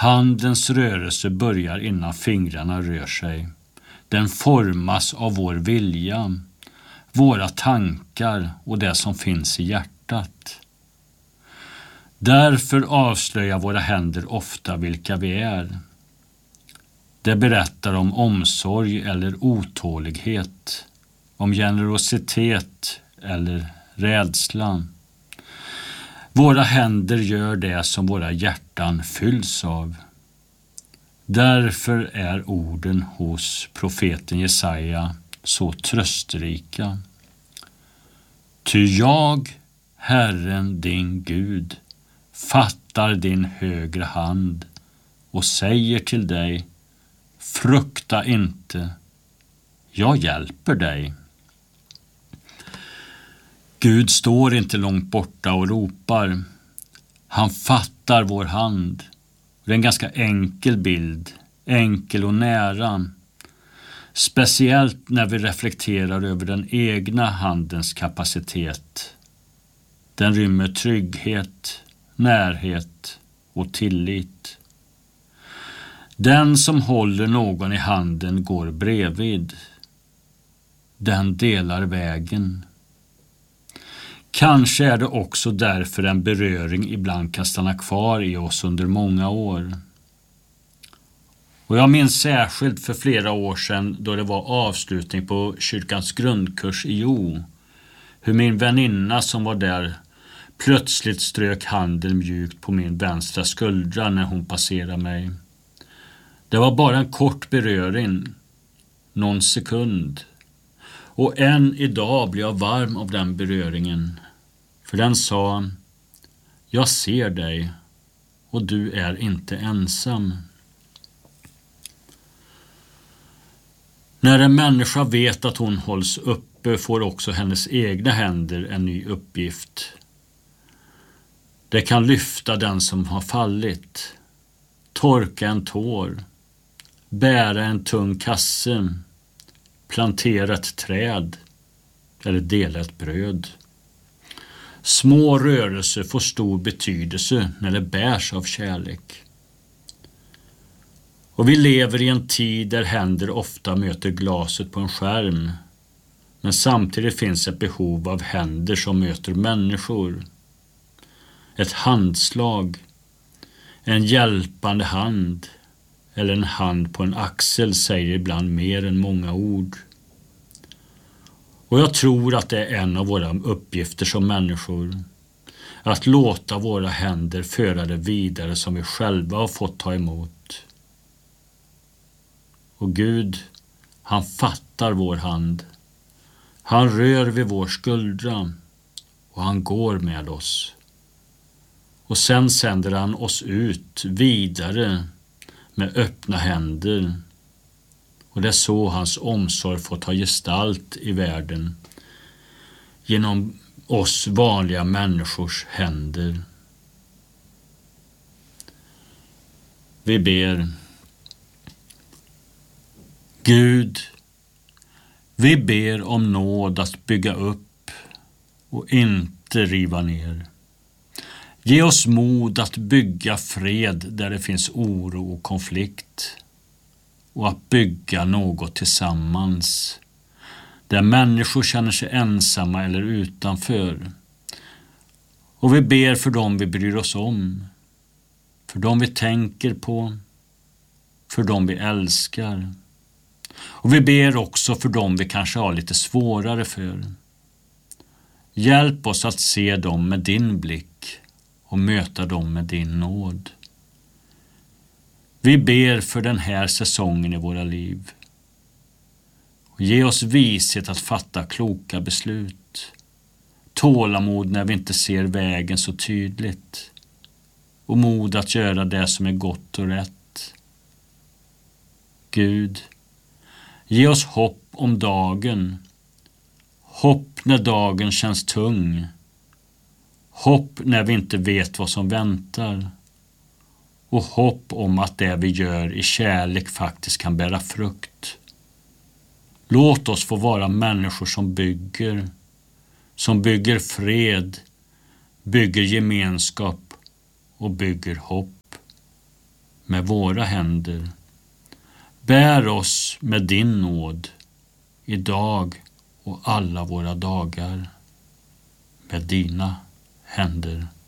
Handens rörelse börjar innan fingrarna rör sig. Den formas av vår vilja, våra tankar och det som finns i hjärtat. Därför avslöjar våra händer ofta vilka vi är. Det berättar om omsorg eller otålighet, om generositet eller rädsla. Våra händer gör det som våra hjärtan fylls av. Därför är orden hos profeten Jesaja så trösterika. Ty jag, Herren din Gud, fattar din högra hand och säger till dig: frukta inte, jag hjälper dig. Gud står inte långt borta och ropar. Han fattar vår hand. Det är en ganska enkel bild, enkel och nära. Speciellt när vi reflekterar över den egna handens kapacitet. Den rymmer trygghet, närhet och tillit. Den som håller någon i handen går bredvid. Den delar vägen. Kanske är det också därför en beröring ibland kan stanna kvar i oss under många år. Och jag minns särskilt för flera år sedan då det var avslutning på kyrkans grundkurs i Jo, hur min väninna som var där plötsligt strök handen mjukt på min vänstra skuldra när hon passerade mig. Det var bara en kort beröring, någon sekund. Och än idag blir jag varm av den beröringen. För den sa: jag ser dig och du är inte ensam. När en människa vet att hon hålls uppe får också hennes egna händer en ny uppgift. Det kan lyfta den som har fallit, torka en tår, bära en tung kasse, plantera ett träd eller dela ett bröd. Små rörelser får stor betydelse när det bärs av kärlek. Och vi lever i en tid där händer ofta möter glaset på en skärm, men samtidigt finns ett behov av händer som möter människor. Ett handslag, en hjälpande hand eller en hand på en axel säger ibland mer än många ord. Och jag tror att det är en av våra uppgifter som människor, att låta våra händer föra det vidare som vi själva har fått ta emot. Och Gud, han fattar vår hand. Han rör vid vår skuldra och han går med oss. Och sen sänder han oss ut vidare med öppna händer. Och det är så hans omsorg får ta gestalt i världen. Genom oss vanliga människors händer. Vi ber. Gud, vi ber om nåd att bygga upp och inte riva ner. Ge oss mod att bygga fred där det finns oro och konflikt. Och att bygga något tillsammans. Där människor känner sig ensamma eller utanför. Och vi ber för dem vi bryr oss om. För dem vi tänker på. För dem vi älskar. Och vi ber också för dem vi kanske har lite svårare för. Hjälp oss att se dem med din blick och möta dem med din nåd. Vi ber för den här säsongen i våra liv. Och ge oss vishet att fatta kloka beslut. Tålamod när vi inte ser vägen så tydligt. Och mod att göra det som är gott och rätt. Gud, ge oss hopp om dagen. Hopp när dagen känns tung. Hopp när vi inte vet vad som väntar. Och hopp om att det vi gör i kärlek faktiskt kan bära frukt. Låt oss få vara människor som bygger fred, bygger gemenskap och bygger hopp. med våra händer. Bär oss med din nåd idag och alla våra dagar med dina händer.